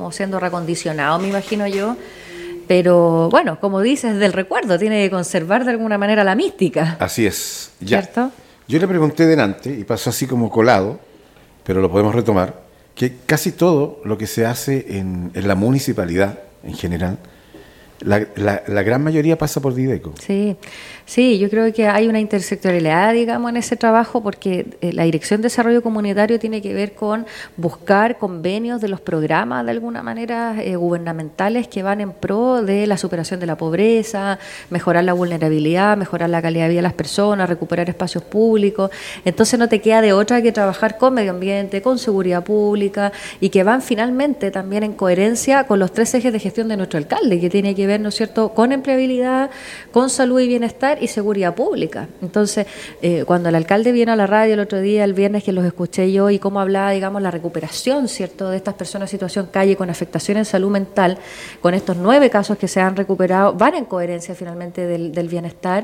como siendo recondicionado, me imagino yo. Pero bueno, como dices, del recuerdo, tiene que conservar de alguna manera la mística. Así es. Ya. ¿Cierto? Yo le pregunté delante, y pasó así como colado, pero lo podemos retomar, que casi todo lo que se hace en la municipalidad en general, la gran mayoría pasa por Dideco. Sí, yo creo que hay una intersectorialidad, digamos, en ese trabajo, porque la Dirección de Desarrollo Comunitario tiene que ver con buscar convenios de los programas, de alguna manera, gubernamentales que van en pro de la superación de la pobreza, mejorar la vulnerabilidad, mejorar la calidad de vida de las personas, recuperar espacios públicos. Entonces no te queda de otra que trabajar con medio ambiente, con seguridad pública, y que van finalmente también en coherencia con los 3 ejes de gestión de nuestro alcalde, que tiene que ver, ¿no es cierto?, con empleabilidad, con salud y bienestar y seguridad pública. Entonces, cuando el alcalde vino a la radio el otro día, el viernes, que los escuché yo, y cómo hablaba, digamos, la recuperación, ¿cierto?, de estas personas en situación calle con afectación en salud mental, con estos 9 casos que se han recuperado, van en coherencia finalmente del bienestar,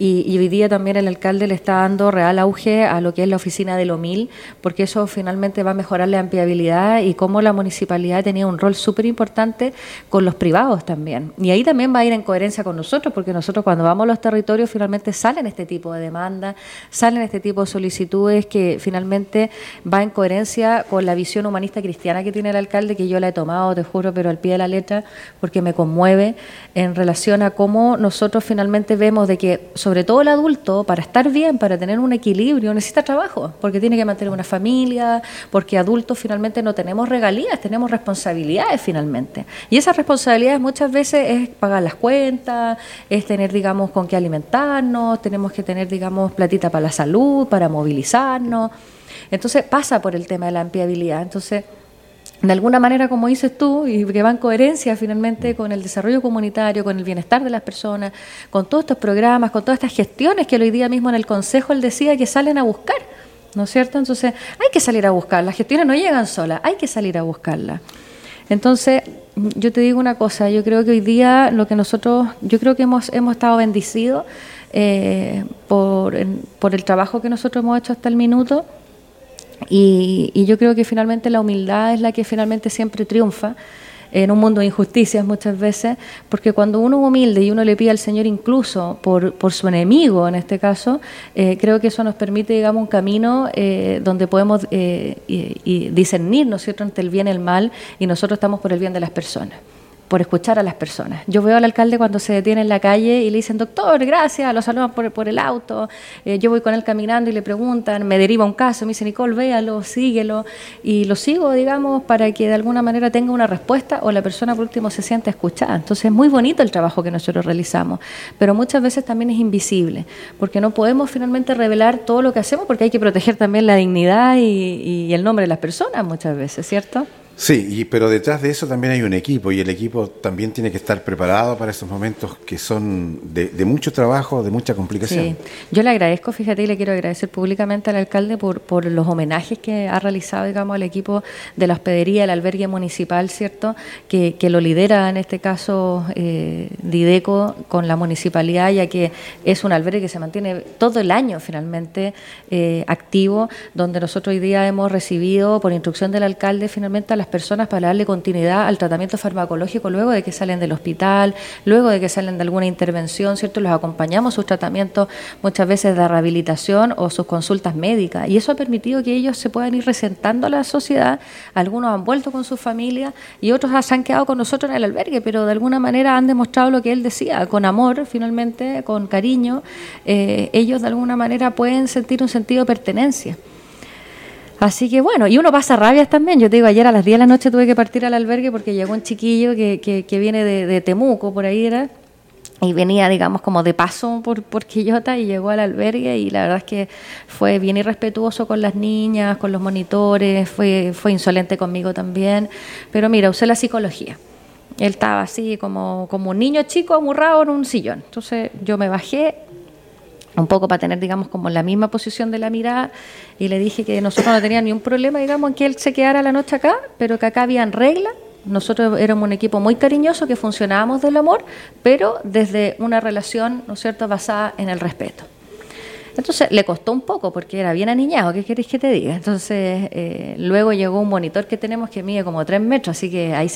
y hoy día también el alcalde le está dando real auge a lo que es la oficina del OMIL, porque eso finalmente va a mejorar la empleabilidad, y cómo la municipalidad tenía un rol súper importante con los privados también. Y ahí también va a ir en coherencia con nosotros, porque nosotros cuando vamos a los territorios finalmente salen este tipo de demandas, salen este tipo de solicitudes que finalmente va en coherencia con la visión humanista cristiana que tiene el alcalde, que yo la he tomado, te juro, pero al pie de la letra, porque me conmueve en relación a cómo nosotros finalmente vemos de que, sobre todo el adulto, para estar bien, para tener un equilibrio, necesita trabajo, porque tiene que mantener una familia, porque adultos finalmente no tenemos regalías, tenemos responsabilidades finalmente. Y esas responsabilidades muchas veces es pagar las cuentas, es tener, digamos, con qué alimentarnos, tenemos que tener, digamos, platita para la salud, para movilizarnos. Entonces pasa por el tema de la empleabilidad. Entonces, de alguna manera, como dices tú, y que va en coherencia finalmente con el desarrollo comunitario, con el bienestar de las personas, con todos estos programas, con todas estas gestiones que hoy día mismo en el Consejo él decía que salen a buscar, ¿no es cierto? Entonces hay que salir a buscar, las gestiones no llegan solas, hay que salir a buscarlas. Entonces, yo te digo una cosa, yo creo que hoy día lo que nosotros, yo creo que hemos estado bendecidos por el trabajo que nosotros hemos hecho hasta el minuto, y yo creo que finalmente la humildad es la que finalmente siempre triunfa en un mundo de injusticias muchas veces, porque cuando uno es humilde y uno le pide al Señor incluso por su enemigo, en este caso, creo que eso nos permite, digamos, un camino donde podemos y discernir, ¿no es cierto?, entre el bien y el mal, y nosotros estamos por el bien de las personas, por escuchar a las personas. Yo veo al alcalde cuando se detiene en la calle y le dicen, doctor, gracias, lo saludan por el auto, yo voy con él caminando y le preguntan, me deriva un caso, me dice, Nicole, véalo, síguelo, y lo sigo, digamos, para que de alguna manera tenga una respuesta o la persona por último se sienta escuchada. Entonces es muy bonito el trabajo que nosotros realizamos, pero muchas veces también es invisible, porque no podemos finalmente revelar todo lo que hacemos, porque hay que proteger también la dignidad y el nombre de las personas muchas veces, ¿cierto? Sí, pero detrás de eso también hay un equipo, y el equipo también tiene que estar preparado para esos momentos que son de mucho trabajo, de mucha complicación. Sí, yo le agradezco, fíjate, y le quiero agradecer públicamente al alcalde por los homenajes que ha realizado, digamos, al equipo de la hospedería, el albergue municipal, ¿cierto?, que lo lidera en este caso Dideco con la municipalidad, ya que es un albergue que se mantiene todo el año finalmente activo, donde nosotros hoy día hemos recibido, por instrucción del alcalde, finalmente a las personas para darle continuidad al tratamiento farmacológico luego de que salen del hospital, luego de que salen de alguna intervención, ¿cierto? Los acompañamos sus tratamientos muchas veces de rehabilitación o sus consultas médicas, y eso ha permitido que ellos se puedan ir resentando a la sociedad. Algunos han vuelto con sus familias y otros se han quedado con nosotros en el albergue, pero de alguna manera han demostrado lo que él decía, con amor finalmente, con cariño, ellos de alguna manera pueden sentir un sentido de pertenencia. Así que bueno, y uno pasa rabias también. Yo te digo, ayer a las 10 de la noche tuve que partir al albergue porque llegó un chiquillo que viene de Temuco, por ahí era, y venía, digamos, como de paso por Quillota, y llegó al albergue, y la verdad es que fue bien irrespetuoso con las niñas, con los monitores, fue insolente conmigo también, pero mira, usé la psicología. Él estaba así como un niño chico amurrado en un sillón. Entonces yo me bajé un poco para tener, digamos, como la misma posición de la mirada, y le dije que nosotros no teníamos ni un problema, digamos, en que él se quedara la noche acá, pero que acá habían reglas. Nosotros éramos un equipo muy cariñoso, que funcionábamos del amor, pero desde una relación, ¿no es cierto?, basada en el respeto. Entonces le costó un poco porque era bien aniñado, ¿qué querés que te diga? Entonces luego llegó un monitor que tenemos que mide como 3 metros, así que ahí